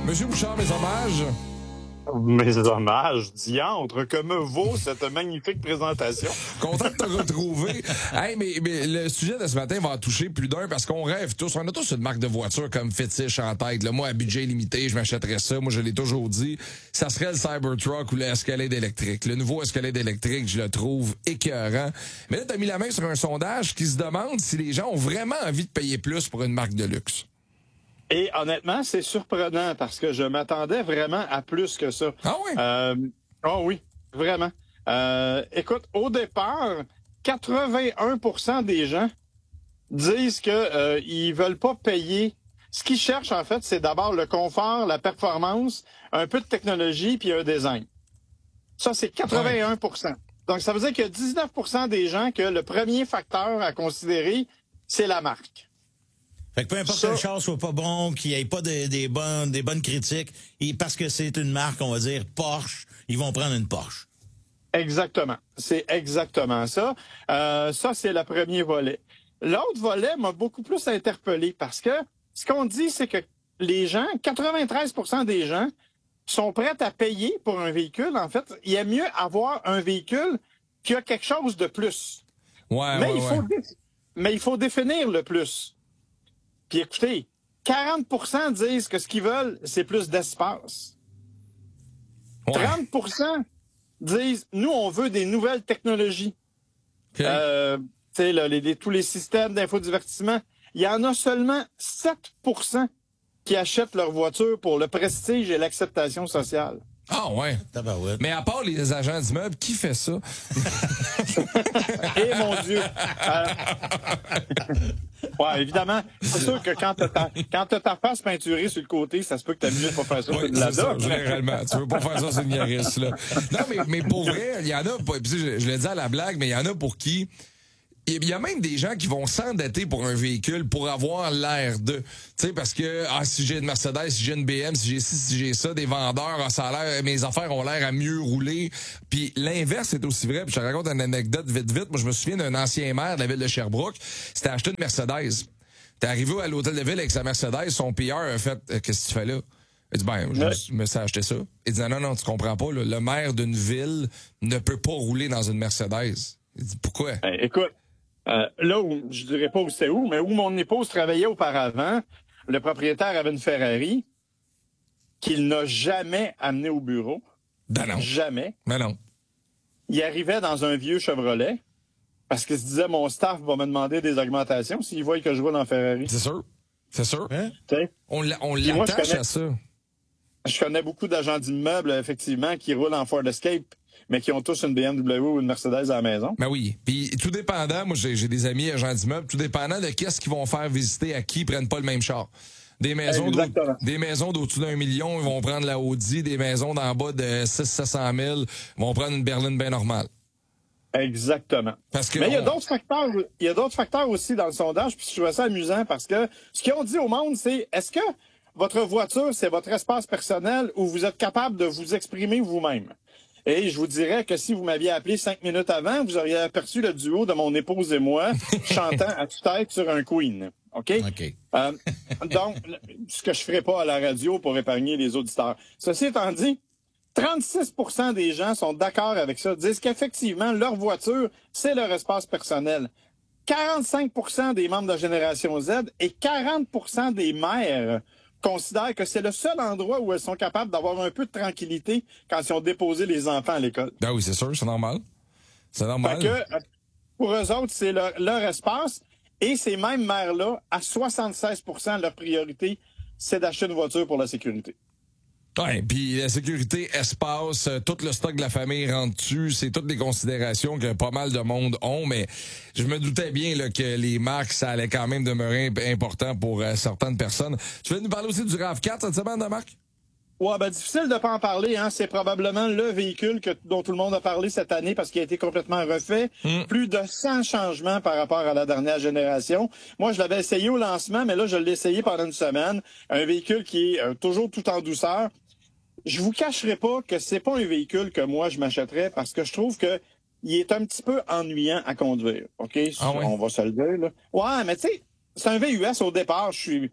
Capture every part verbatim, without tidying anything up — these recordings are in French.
Monsieur Bouchard, mes hommages. Mes hommages, diantre, que me vaut cette magnifique présentation. Content de te retrouver. Hey, mais, mais le sujet de ce matin va en toucher plus d'un parce qu'on rêve tous. On a tous une marque de voiture comme fétiche en tête. Là, moi, à budget limité, je m'achèterais ça. Moi, je l'ai toujours dit. Ça serait le Cybertruck ou le Escalade électrique. Le nouveau Escalade électrique, je le trouve écœurant. Mais là, t'as mis la main sur un sondage qui se demande si les gens ont vraiment envie de payer plus pour une marque de luxe. Et honnêtement, c'est surprenant parce que je m'attendais vraiment à plus que ça. Ah oui? Euh, oh oui, vraiment. Euh, écoute, au départ, quatre-vingt-un pour cent des gens disent que euh, ils veulent pas payer. Ce qu'ils cherchent, en fait, c'est d'abord le confort, la performance, un peu de technologie, puis un design. Ça, c'est quatre-vingt-un pour cent. Donc, ça veut dire qu'il y a dix-neuf pour cent des gens que le premier facteur à considérer, c'est la marque. Fait que peu importe ça, que le char soit pas bon, qu'il n'y ait pas de, des, bonnes, des bonnes critiques, et parce que c'est une marque, on va dire, Porsche, ils vont prendre une Porsche. Exactement. C'est exactement ça. Euh, ça, c'est le premier volet. L'autre volet m'a beaucoup plus interpellé parce que ce qu'on dit, c'est que les gens, quatre-vingt-treize pour cent des gens sont prêts à payer pour un véhicule. En fait, il est mieux avoir un véhicule qui a quelque chose de plus. Ouais, mais, ouais, il faut ouais. dé- mais il faut définir le plus. Puis écoutez, quarante pour cent disent que ce qu'ils veulent, c'est plus d'espace. Ouais. trente pour cent disent, nous, on veut des nouvelles technologies. Okay. Euh, tu sais, là, les, les, tous les systèmes d'infodivertissement. Il y en a seulement sept pour cent qui achètent leur voiture pour le prestige et l'acceptation sociale. Ah ouais. Tabarouette. Mais à part les agents d'immeubles, qui fait ça? Eh mon Dieu! Euh... ouais, évidemment, c'est sûr que quand t'as ta, quand t'as ta face peinturée sur le côté, ça se peut que t'as mieux de pas faire ça Oui, sur de la c'est ça, dope. généralement. Tu veux pas faire ça sur une Yaris, là. Non, mais, mais pour vrai, il y en a, pis je, je le dis à la blague, mais il y en a pour qui... Il y a même des gens qui vont s'endetter pour un véhicule pour avoir l'air de, tu sais, parce que ah si j'ai une Mercedes, si j'ai une B M, si j'ai ci, si j'ai ça, des vendeurs, ah, ça a l'air, mes affaires ont l'air à mieux rouler. Puis l'inverse est aussi vrai. Puis je te raconte une anecdote vite vite. Moi je me souviens d'un ancien maire de la ville de Sherbrooke, c'était acheté une Mercedes. T'es arrivé à l'hôtel de ville avec sa Mercedes, son P R a fait euh, qu'est-ce que tu fais là? Il dit, ben, je ouais. me suis acheté ça. Il dit, non, non, tu comprends pas, là, le maire d'une ville ne peut pas rouler dans une Mercedes. Il dit, pourquoi? Ben, écoute. Euh, là où, je dirais pas où c'est où, mais où mon épouse travaillait auparavant, le propriétaire avait une Ferrari qu'il n'a jamais amené au bureau. Ben non. Jamais. Ben non. Il arrivait dans un vieux Chevrolet parce qu'il se disait, mon staff va me demander des augmentations s'il voit que je roule en Ferrari. C'est sûr. C'est sûr. Hein? On, on l'attache à ça. Je connais beaucoup d'agents d'immeubles, effectivement, qui roulent en Ford Escape, mais qui ont tous une B M W ou une Mercedes à la maison. Ben oui. Puis tout dépendant, moi j'ai, j'ai des amis agents d'immeubles, tout dépendant de qu'est-ce qu'ils vont faire visiter à qui, ils prennent pas le même char. Des maisons des maisons d'au-dessus d'un million, ils vont prendre la Audi, des maisons d'en bas de six cents à sept cent mille, vont prendre une berline bien normale. Exactement. Parce que mais il y a on... d'autres facteurs, il y a d'autres facteurs aussi dans le sondage, puis je trouvais ça amusant parce que ce qu'ils ont dit au monde, c'est est-ce que votre voiture, c'est votre espace personnel ou vous êtes capable de vous exprimer vous-même? Et je vous dirais que si vous m'aviez appelé cinq minutes avant, vous auriez aperçu le duo de mon épouse et moi chantant à tue-tête sur un Queen. OK? OK. Euh, donc, ce que je ferai pas à la radio pour épargner les auditeurs. Ceci étant dit, trente-six pour cent des gens sont d'accord avec ça, disent qu'effectivement, leur voiture, c'est leur espace personnel. quarante-cinq pour cent des membres de la Génération Z et quarante pour cent des mères considèrent que c'est le seul endroit où elles sont capables d'avoir un peu de tranquillité quand ils ont déposé les enfants à l'école. Ben oui, c'est sûr, c'est normal. C'est normal. Fait que, pour eux autres, c'est leur, leur espace. Et ces mêmes mères-là, à soixante-seize pour cent, leur priorité, c'est d'acheter une voiture pour la sécurité. Ouais, puis la sécurité, espace, euh, tout le stock de la famille rentre dessus, c'est toutes les considérations que pas mal de monde ont, mais je me doutais bien là, que les marques, ça allait quand même demeurer imp- important pour euh, certaines personnes. Tu veux nous parler aussi du RAV quatre cette semaine, de Marc? Ouais, ben difficile de pas en parler, hein. C'est probablement le véhicule que, dont tout le monde a parlé cette année parce qu'il a été complètement refait. Mm. Plus de cent changements par rapport à la dernière génération. Moi, je l'avais essayé au lancement, mais là, je l'ai essayé pendant une semaine. Un véhicule qui est euh, toujours tout en douceur. Je vous cacherai pas que c'est pas un véhicule que moi je m'achèterais parce que je trouve que il est un petit peu ennuyant à conduire. OK? Ah oui? On va se le dire, là. Ouais, mais tu sais, c'est un V U S au départ. Je suis,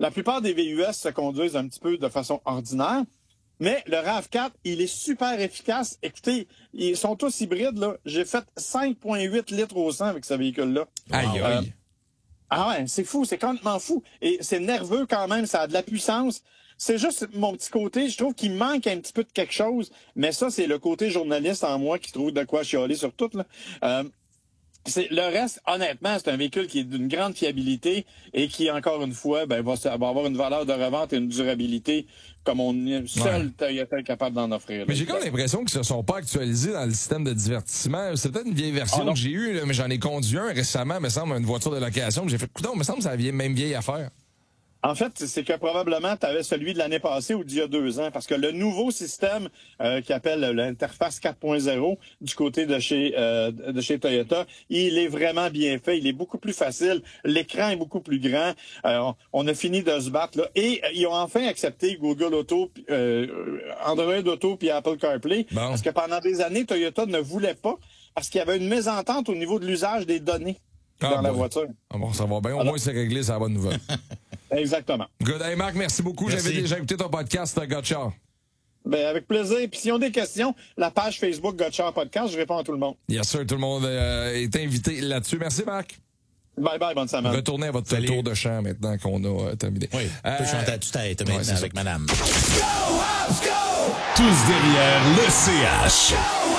La plupart des V U S se conduisent un petit peu de façon ordinaire. Mais le RAV quatre, il est super efficace. Écoutez, ils sont tous hybrides, là. J'ai fait cinq virgule huit litres au cent avec ce véhicule-là. Aïe, Euh, aïe. ah ouais, c'est fou, c'est complètement fou. Et c'est nerveux quand même, ça a de la puissance. C'est juste mon petit côté, je trouve qu'il manque un petit peu de quelque chose. Mais ça, c'est le côté journaliste en moi qui trouve de quoi chialer sur tout, là. Euh, C'est, le reste, honnêtement, c'est un véhicule qui est d'une grande fiabilité et qui, encore une fois, ben, va, va avoir une valeur de revente et une durabilité comme on est seul Ouais. Toyota est capable d'en offrir. Mais j'ai comme l'impression qu'ils se sont pas actualisés dans le système de divertissement. C'est peut-être une vieille version Ah, que j'ai eue, là, mais j'en ai conduit un récemment, me semble, une voiture de location. J'ai fait, coudonc, me semble que c'est la vieille, même vieille affaire. En fait, c'est que probablement tu avais celui de l'année passée ou d'il y a deux ans, parce que le nouveau système euh, qui appelle l'interface quatre point zéro du côté de chez euh, de chez Toyota, il est vraiment bien fait, il est beaucoup plus facile, l'écran est beaucoup plus grand. Euh, on a fini de se battre là, et euh, ils ont enfin accepté Google Auto, euh, Android Auto puis Apple CarPlay, Bon. parce que pendant des années Toyota ne voulait pas, parce qu'il y avait une mésentente au niveau de l'usage des données Ah, dans la bon. voiture. Ah bon, ça va bien. Au Alors- moins, c'est réglé, c'est la bonne nouvelle. Exactement. Good. Hey, Marc, merci beaucoup. Merci. J'avais déjà écouté ton podcast, Gotcha. Ben, avec plaisir. Puis s'ils ont des questions, la page Facebook Gotcha Podcast, je réponds à tout le monde. Bien sûr, tout le monde euh, est invité là-dessus. Merci, Marc. Bye bye, bonne semaine. Retournez à votre Salut. tour de chant maintenant qu'on a euh, terminé. Oui, Euh, tu peux chanter à tue-tête maintenant ouais, c'est avec ça. madame. Tous derrière le C H.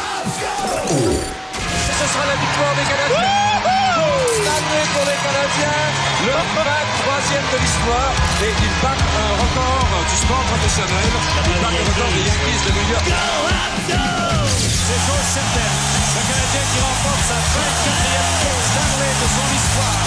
Ce sera la victoire des Canadiens. Année pour les Canadiens, le vingt-troisième de l'histoire. Et ils battent un record du sport professionnel. Ils battent le record des Yankees de New York. C'est chose certaine. Le Canadien qui remporte sa vingt-quatrième Coupe Stanley de son histoire.